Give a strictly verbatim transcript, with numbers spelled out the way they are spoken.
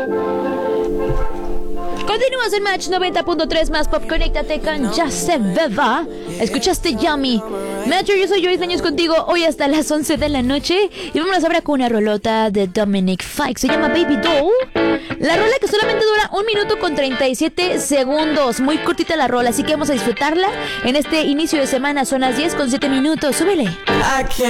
Continúas en Match noventa punto tres más pop. Conéctate con Ya se beba. Escuchaste Yummy. Metro, yo soy Joyce Baños contigo hoy hasta las once de la noche. Y vamos ahora con una rolota de Dominic Fike. Se llama Baby Doll. La rola que solamente dura un minuto con treinta y siete segundos. Muy cortita la rola, así que vamos a disfrutarla en este inicio de semana. Son las diez con siete minutos. Súbele.